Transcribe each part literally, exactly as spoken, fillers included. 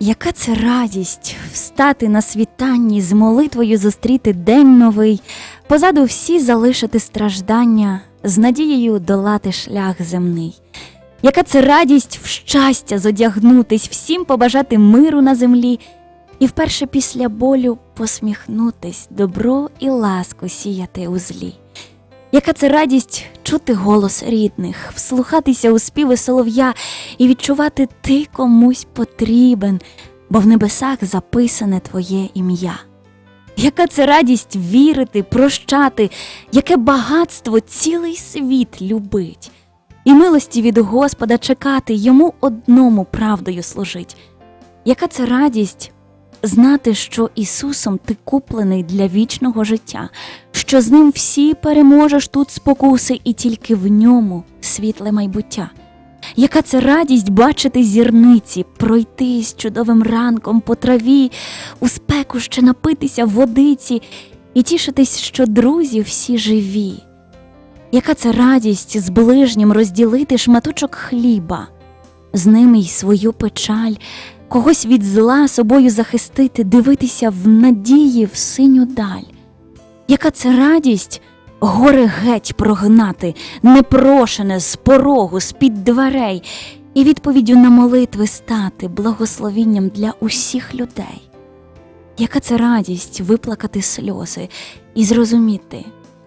Яка це радість встати на світанні, з молитвою зустріти день новий, позаду всі залишити страждання, з надією долати шлях земний. Яка це радість в щастя зодягнутись, всім побажати миру на землі і вперше після болю посміхнутись, добро і ласку сіяти у злі. Яка це радість чути голос рідних, вслухатися у співи солов'я і відчувати ти комусь потрібен, бо в небесах записане твоє ім'я. Яка це радість вірити, прощати, яке багатство цілий світ любить. І милості від Господа чекати, йому одному правдою служить. Яка це радість знати, що Ісусом ти куплений для вічного життя, що з Ним всі переможеш тут спокуси і тільки в Ньому світле майбуття. Яка це радість бачити зірниці, пройтись чудовим ранком по траві, у спеку ще напитися водиці і тішитись, що друзі всі живі. Яка це радість з ближнім розділити шматочок хліба, з ними й свою печаль, когось від зла собою захистити, дивитися в надії в синю даль. Яка це радість горе геть прогнати, непрошене з порогу, з-під дверей, і відповіддю на молитви стати благословінням для усіх людей. Яка це радість виплакати сльози і зрозуміти,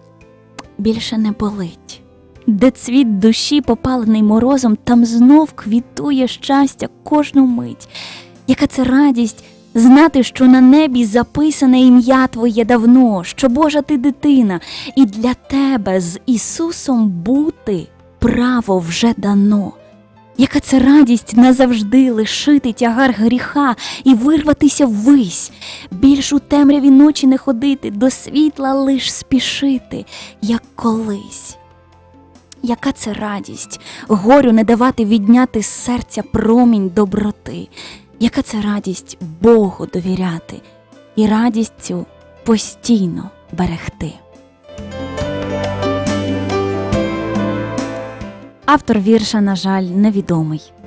більше не болить. Де цвіт душі, попалений морозом, там знов квітує щастя кожну мить. Яка це радість знати, що на небі записане ім'я твоє давно, що Божа ти дитина, і для тебе з Ісусом бути право вже дано. Яка це радість назавжди лишити тягар гріха і вирватися ввись, більш у темряві ночі не ходити, до світла лиш спішити, як колись. Яка це радість горю не давати відняти з серця промінь доброти. Яка це радість Богу довіряти і радість цю постійно берегти. Автор вірша, на жаль, невідомий.